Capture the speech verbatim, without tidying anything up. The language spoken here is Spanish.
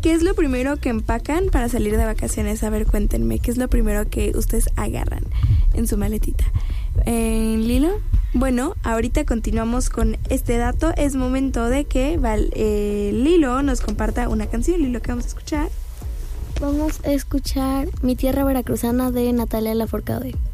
¿qué es lo primero que empacan para salir de vacaciones? A ver, cuéntenme, ¿qué es lo primero que ustedes agarran en su maletita? Eh, ¿Lilo? Bueno, ahorita continuamos con este dato. Es momento de que Val, eh, Lilo nos comparta una canción. Lilo, ¿qué vamos a escuchar? Vamos a escuchar Mi Tierra Veracruzana de Natalia Lafourcade.